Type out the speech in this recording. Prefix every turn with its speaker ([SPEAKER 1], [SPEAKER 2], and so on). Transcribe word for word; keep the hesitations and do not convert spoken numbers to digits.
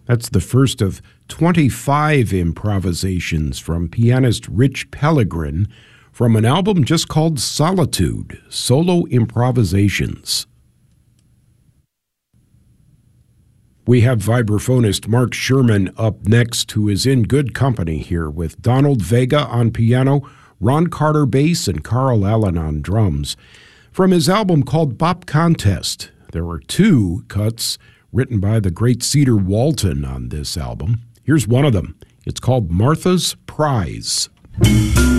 [SPEAKER 1] That's the first of twenty-five improvisations from pianist Rich Pellegrin from an album just called Solitude, Solo Improvisations. We have vibraphonist Mark Sherman up next, who is in good company here with Donald Vega on piano, Ron Carter bass, and Carl Allen on drums. From his album called Bop Contest, there were two cuts written by the great Cedar Walton on this album. Here's one of them. It's called Martha's Prize.